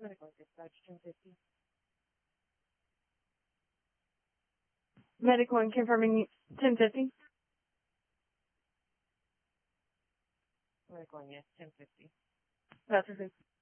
Medical dispatch 1050. Medical and confirming 1050. Medical, yes, 1050. That's okay.